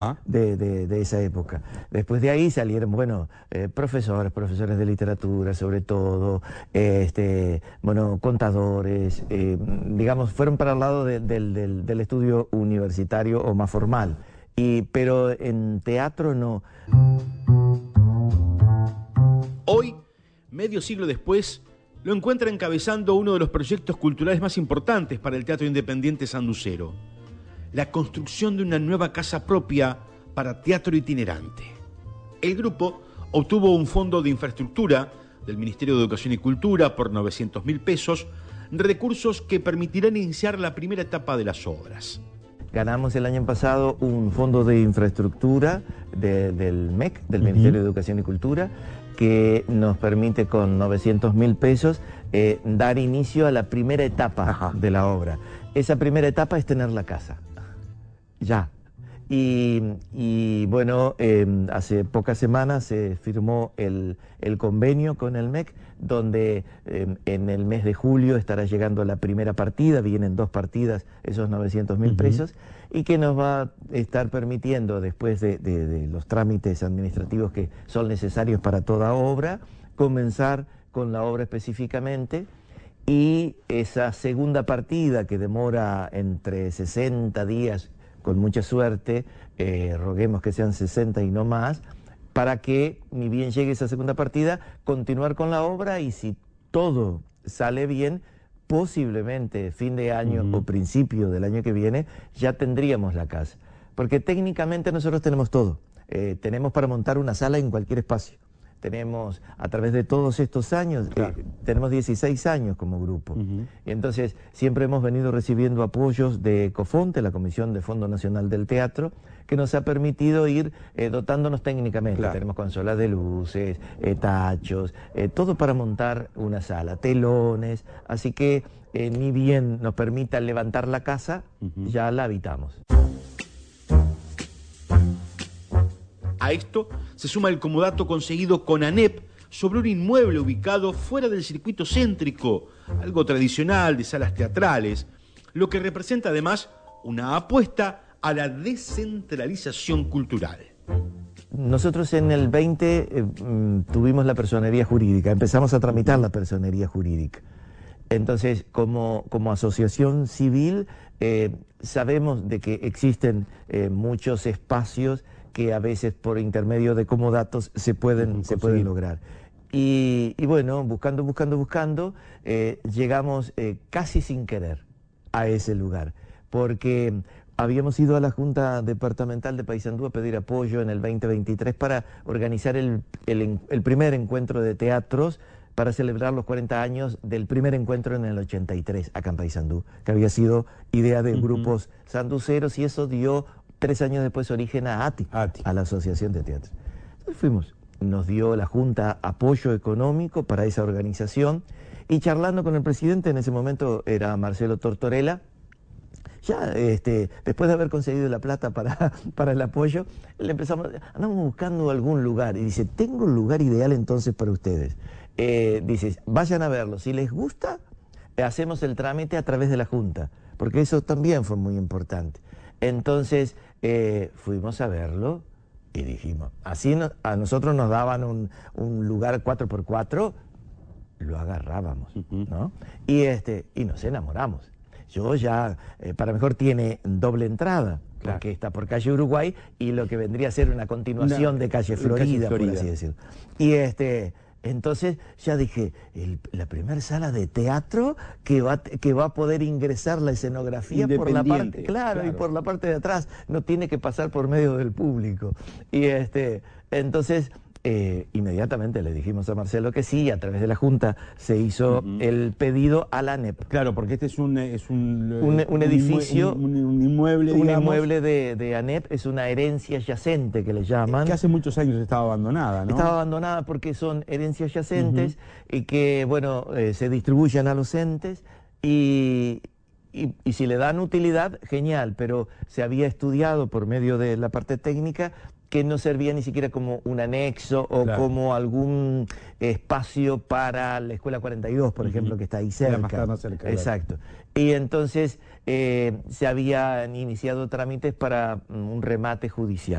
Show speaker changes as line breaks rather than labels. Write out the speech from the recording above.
de esa época. Después de ahí salieron, bueno, profesores de literatura, sobre todo, bueno, contadores, digamos, fueron para el lado del estudio universitario o más formal. Pero en teatro no.
Hoy, medio siglo después, lo encuentra encabezando uno de los proyectos culturales más importantes para el teatro independiente sanducero: la construcción de una nueva casa propia para teatro itinerante. El grupo obtuvo un fondo de infraestructura del Ministerio de Educación y Cultura por 900.000 pesos, recursos que permitirán iniciar la primera etapa de las obras.
Ganamos el año pasado un fondo de infraestructura del MEC, del Ministerio de Educación y Cultura, que nos permite con 900.000 pesos dar inicio a la primera etapa de la obra. Esa primera etapa es tener la casa. Ya. Y bueno, hace pocas semanas se firmó el convenio con el MEC, donde en el mes de julio estará llegando la primera partida, vienen 2 partidas, esos 900.000 pesos, y que nos va a estar permitiendo, después de los trámites administrativos que son necesarios para toda obra, comenzar con la obra específicamente. Y esa segunda partida, que demora entre 60 días, con mucha suerte, roguemos que sean 60 y no más, para que, ni bien llegue esa segunda partida, continuar con la obra, y si todo sale bien, posiblemente fin de año o principio del año que viene, ya tendríamos la casa. Porque técnicamente nosotros tenemos todo. Tenemos para montar una sala en cualquier espacio. Tenemos, a través de todos estos años, tenemos 16 años como grupo. Y entonces siempre hemos venido recibiendo apoyos de COFONTE, la Comisión de Fondo Nacional del Teatro, que nos ha permitido ir dotándonos técnicamente. Tenemos consolas de luces, tachos, todo para montar una sala, telones, así que ni bien nos permita levantar la casa, ya la habitamos.
A esto se suma el comodato conseguido con ANEP sobre un inmueble ubicado fuera del circuito céntrico, algo tradicional de salas teatrales, lo que representa además una apuesta a la descentralización cultural.
Nosotros en el 20 tuvimos la personería jurídica, empezamos a tramitar la personería jurídica. Entonces, como asociación civil, sabemos de que existen muchos espacios que a veces por intermedio de comodatos se pueden lograr. Y bueno, buscando, llegamos casi sin querer a ese lugar, porque habíamos ido a la Junta Departamental de Paysandú a pedir apoyo en el 2023 para organizar el primer encuentro de teatros para celebrar los 40 años del primer encuentro en el 83 acá en Paysandú, que había sido idea de grupos sanduceros, y eso dio 3 años después origen a ATI, a la Asociación de Teatros. Entonces fuimos, nos dio la Junta apoyo económico para esa organización, y charlando con el presidente, en ese momento era Marcelo Tortorella, ya después de haber conseguido la plata para el apoyo, andamos buscando algún lugar, y dice, tengo un lugar ideal entonces para ustedes. Dice, vayan a verlo, si les gusta, hacemos el trámite a través de la Junta, porque eso también fue muy importante. Entonces fuimos a verlo y dijimos, así a nosotros nos daban un lugar 4x4, lo agarrábamos, ¿no? Y nos enamoramos. Yo ya, para mejor tiene doble entrada, porque está por calle Uruguay y lo que vendría a ser una continuación de calle Florida, por así decirlo. Y entonces ya dije, la primera sala de teatro que va a poder ingresar la escenografía por la parte, y por la parte de atrás, no tiene que pasar por medio del público. Y entonces inmediatamente le dijimos a Marcelo que sí, a través de la Junta se hizo el pedido a la ANEP.
Claro, porque este es un
edificio,
un inmueble, digamos.
Un inmueble de ANEP, es una herencia yacente que le llaman.
Que hace muchos años estaba abandonada, ¿no?
Estaba abandonada porque son herencias yacentes y que, bueno, se distribuyen a los entes y si le dan utilidad, genial, pero se había estudiado por medio de la parte técnica que no servía ni siquiera como un anexo o como algún espacio para la Escuela 42, por ejemplo, que está ahí cerca.
Más cerca.
Exacto. Y entonces se habían iniciado trámites para un remate judicial.